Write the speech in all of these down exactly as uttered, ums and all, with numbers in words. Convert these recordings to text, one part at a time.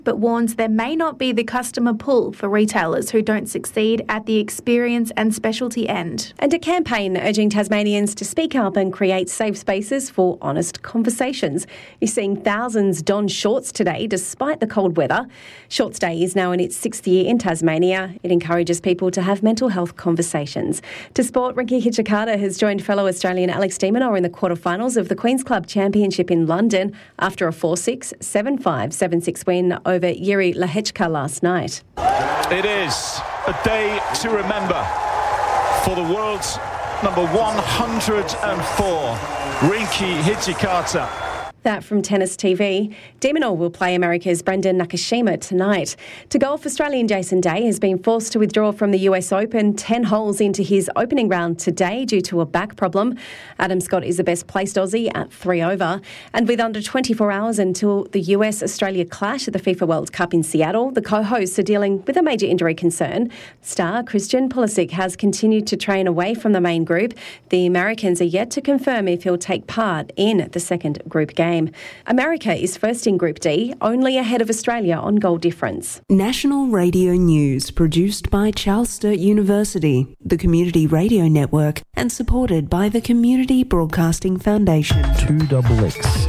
but warns there may not be the customer pull for retailers who don't succeed at the experience and specialty end. And a campaign urging Tasmanians to speak up and create safe spaces for honest conversations. You're seeing thousands don shorts today despite the cold weather. Shorts Day is now in its sixth year in Tasmania. It encourages people to have mental health conversations. To sport, Rinky Hijikata has joined fellow Australian Alex de Minaur in the quarterfinals of the Queen's Club Championship in London after a four six, seven five, seven six win over Jiri Lehečka last night. It is a day to remember for the world's number one hundred four, Rinky Hijikata. That from Tennis T V. De Minaur will play America's Brendan Nakashima tonight. To golf, Australian Jason Day has been forced to withdraw from the U S Open ten holes into his opening round today due to a back problem. Adam Scott is the best placed Aussie at three over. And with under twenty-four hours until the U S-Australia clash at the FIFA World Cup in Seattle, the co-hosts are dealing with a major injury concern. Star Christian Pulisic has continued to train away from the main group. The Americans are yet to confirm if he'll take part in the second group game. America is first in Group D, only ahead of Australia on goal difference. National Radio News, produced by Charles Sturt University, the Community Radio Network, and supported by the Community Broadcasting Foundation. two X X.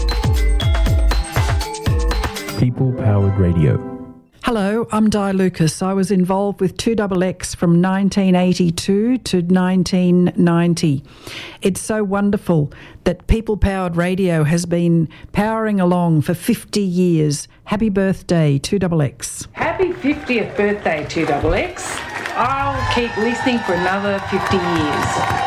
People-powered radio. Hello, I'm Di Lucas. I was involved with two X X from nineteen eighty-two to nineteen ninety. It's so wonderful that people-powered radio has been powering along for fifty years. Happy birthday, two X X. Happy fiftieth birthday, two X X. I'll keep listening for another fifty years.